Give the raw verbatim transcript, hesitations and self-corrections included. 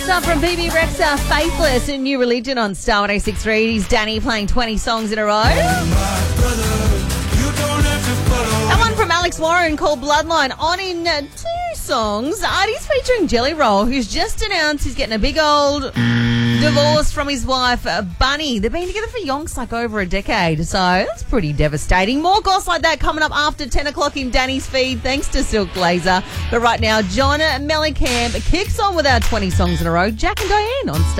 Up from B B Rexa, Faithless, and New Religion on Star one oh six point three. He's Danny playing twenty songs in a row. That one from Alex Warren called Bloodline on in uh, two songs. Artie's featuring Jelly Roll, who's just announced he's getting a big old divorce from his wife, uh, Bunny. They've been together for yonks like over a decade, so that's pretty devastating. More goss like that coming up after ten o'clock in Danny's feed, thanks to Silk Blazer. But right now, John Mellencamp kicks on with our twenty songs in a row. Jack and Diane on Star.